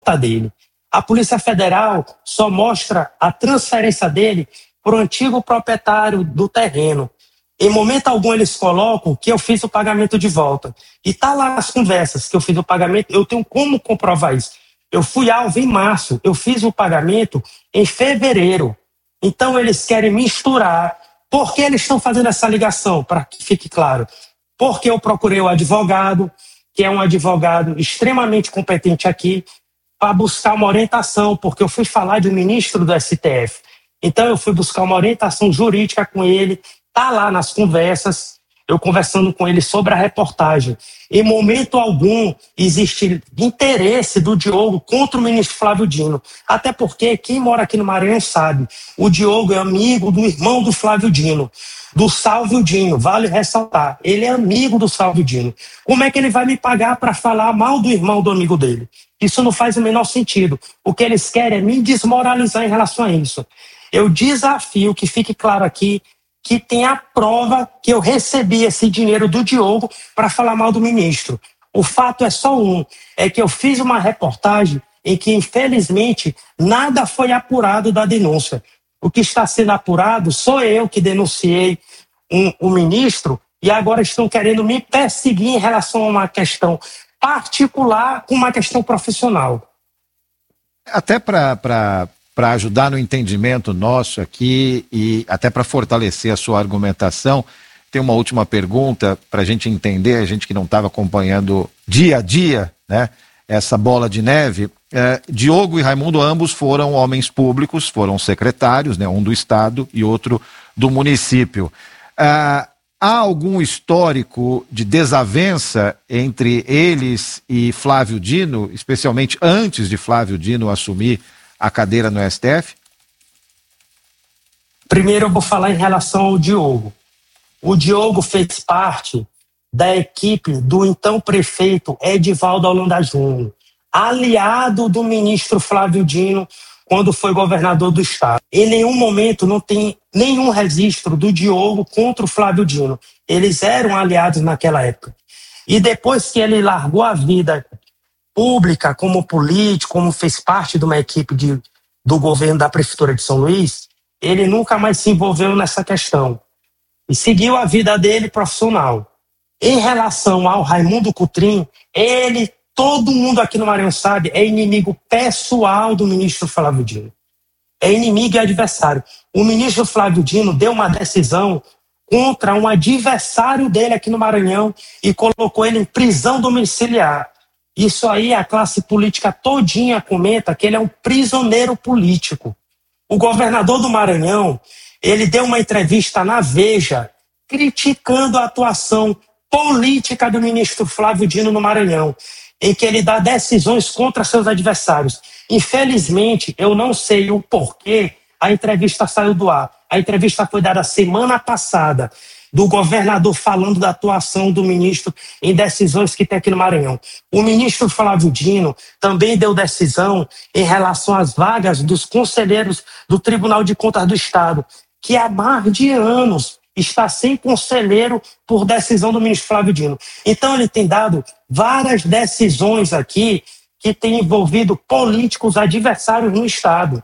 dele. A Polícia Federal só mostra a transferência dele para o antigo proprietário do terreno. Em momento algum eles colocam que eu fiz o pagamento de volta. E está lá nas conversas que eu fiz o pagamento, eu tenho como comprovar isso. Eu fui alvo em março, eu fiz o pagamento em fevereiro. Então eles querem misturar. Por que eles estão fazendo essa ligação? Para que fique claro. Porque eu procurei o advogado, que é um advogado extremamente competente aqui, para buscar uma orientação, porque eu fui falar de um ministro do STF. Então eu fui buscar uma orientação jurídica com ele, está lá nas conversas, eu conversando com ele sobre a reportagem. Em momento algum existe interesse do Diogo contra o ministro Flávio Dino, até porque quem mora aqui no Maranhão sabe, o Diogo é amigo do irmão do Flávio Dino, do Sálvio Dino, vale ressaltar, ele é amigo do Sálvio Dino. Como é que ele vai me pagar para falar mal do irmão do amigo dele? Isso não faz o menor sentido. O que eles querem é me desmoralizar em relação a isso. Eu desafio que fique claro aqui que tem a prova que eu recebi esse dinheiro do Diogo para falar mal do ministro. O fato é só um, é que eu fiz uma reportagem em que, infelizmente, nada foi apurado da denúncia. O que está sendo apurado sou eu que denunciei o ministro e agora estão querendo me perseguir em relação a uma questão particular com uma questão profissional. Até para ajudar no entendimento nosso aqui e até para fortalecer a sua argumentação, tem uma última pergunta para a gente entender, a gente que não estava acompanhando dia a dia, né, essa bola de neve. Diogo e Raimundo ambos foram homens públicos, foram secretários, né, um do Estado e outro do município. Há algum histórico de desavença entre eles e Flávio Dino, especialmente antes de Flávio Dino assumir a cadeira no STF? Primeiro eu vou falar em relação ao Diogo. O Diogo fez parte da equipe do então prefeito Edivaldo Holanda Júnior, aliado do ministro Flávio Dino quando foi governador do estado. Em nenhum momento não tem nenhum registro do Diogo contra o Flávio Dino. Eles eram aliados naquela época. E depois que ele largou a vida pública como político, como fez parte de uma equipe do governo da Prefeitura de São Luís, ele nunca mais se envolveu nessa questão. E seguiu a vida dele profissional. Em relação ao Raimundo Cotrim, todo mundo aqui no Maranhão sabe, é inimigo pessoal do ministro Flávio Dino. É inimigo e adversário. O ministro Flávio Dino deu uma decisão contra um adversário dele aqui no Maranhão e colocou ele em prisão domiciliar. Isso aí a classe política todinha comenta que ele é um prisioneiro político. O governador do Maranhão, ele deu uma entrevista na Veja criticando a atuação política do ministro Flávio Dino no Maranhão, em que ele dá decisões contra seus adversários. Infelizmente, eu não sei o porquê a entrevista saiu do ar. A entrevista foi dada semana passada, do governador falando da atuação do ministro em decisões que tem aqui no Maranhão. O ministro Flávio Dino também deu decisão em relação às vagas dos conselheiros do Tribunal de Contas do Estado, que há mais de anos está sem conselheiro por decisão do ministro Flávio Dino. Então ele tem dado várias decisões aqui que têm envolvido políticos adversários no Estado.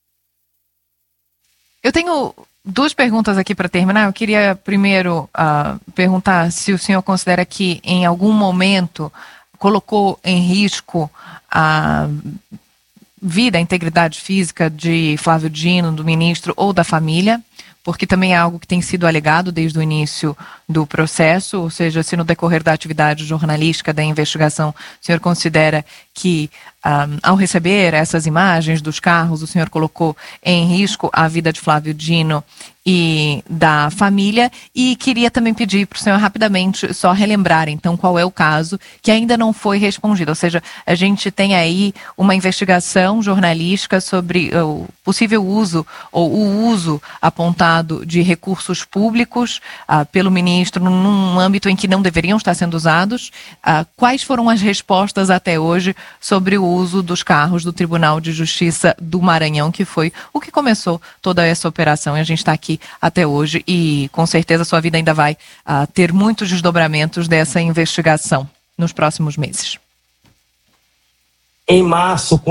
Eu tenho duas perguntas aqui para terminar. Eu queria primeiro perguntar se o senhor considera que em algum momento colocou em risco a vida, a integridade física de Flávio Dino, do ministro ou da família, porque também é algo que tem sido alegado desde o início do processo, ou seja, se no decorrer da atividade jornalística da investigação o senhor considera que ao receber essas imagens dos carros, o senhor colocou em risco a vida de Flávio Dino e da família, e queria também pedir para o senhor rapidamente só relembrar então qual é o caso que ainda não foi respondido, ou seja, a gente tem aí uma investigação jornalística sobre o possível uso ou o uso apontado de recursos públicos pelo ministro num âmbito em que não deveriam estar sendo usados. Quais foram as respostas até hoje sobre o uso dos carros do Tribunal de Justiça do Maranhão, que foi o que começou toda essa operação, e a gente está aqui até hoje e com certeza sua vida ainda vai ter muitos desdobramentos dessa investigação nos próximos meses. em março,